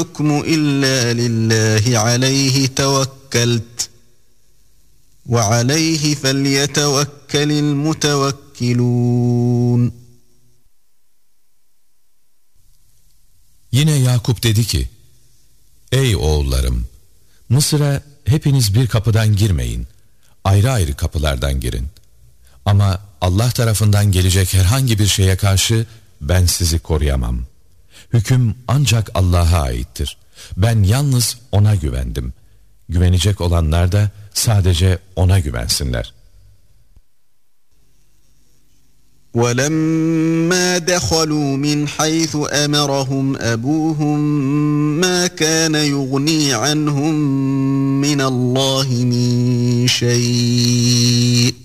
الحكم إلا لله عليه توكلت وعليه فليتوكل المتوكلون. Yine Yakup dedi ki, ey oğullarım, Mısır'a hepiniz bir kapıdan girmeyin, ayrı ayrı kapılardan girin. Ama Allah tarafından gelecek herhangi bir şeye karşı ben sizi koruyamam. Hüküm ancak Allah'a aittir. Ben yalnız O'na güvendim. Güvenecek olanlar da sadece O'na güvensinler. وَلَمَّا دَخَلُوا مِنْ حَيْثُ أَمَرَهُمْ أَبُوهُمْ مَا كَانَ يُغْنِي عَنْهُمْ مِنَ اللَّهِ مِنْ شَيْءٍ